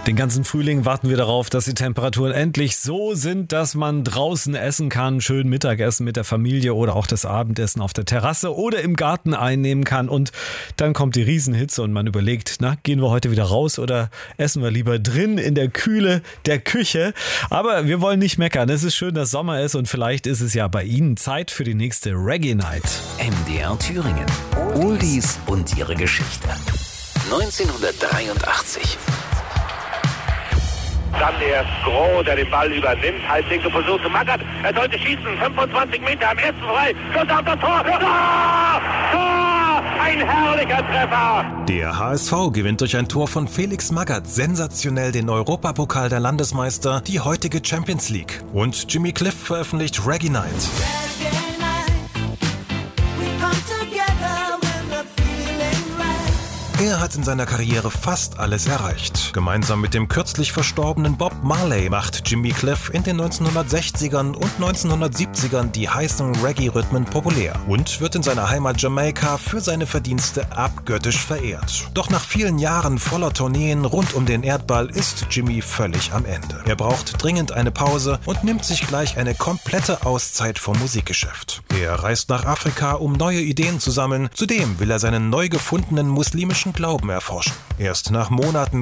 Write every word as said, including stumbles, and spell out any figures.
Den ganzen Frühling warten wir darauf, dass die Temperaturen endlich so sind, dass man draußen essen kann, schön Mittagessen mit der Familie oder auch das Abendessen auf der Terrasse oder im Garten einnehmen kann. Und dann kommt die Riesenhitze und man überlegt, na, gehen wir heute wieder raus oder essen wir lieber drin in der Kühle der Küche? Aber wir wollen nicht meckern. Es ist schön, dass Sommer ist und vielleicht ist es ja bei Ihnen Zeit für die nächste Reggae Night. M D R Thüringen. Oldies und ihre Geschichte. neunzehnhundertdreiundachtzig. Dann der Groh, der den Ball übernimmt. Halblinke versucht Magath. Er sollte schießen. fünfundzwanzig Meter am ersten frei. Schuss auf das Tor. Tor! Tor! Ein herrlicher Treffer. Der H S V gewinnt durch ein Tor von Felix Magath sensationell den Europapokal der Landesmeister, die heutige Champions League. Und Jimmy Cliff veröffentlicht Reggae Night. Er hat in seiner Karriere fast alles erreicht. Gemeinsam mit dem kürzlich verstorbenen Bob Marley macht Jimmy Cliff in den neunzehnhundertsechzigern und neunzehnhundertsiebzigern die heißen Reggae-Rhythmen populär und wird in seiner Heimat Jamaika für seine Verdienste abgöttisch verehrt. Doch nach vielen Jahren voller Tourneen rund um den Erdball ist Jimmy völlig am Ende. Er braucht dringend eine Pause und nimmt sich gleich eine komplette Auszeit vom Musikgeschäft. Er reist nach Afrika, um neue Ideen zu sammeln. Zudem will er seinen neu gefundenen muslimischen Glauben erforschen. Erst nach Monaten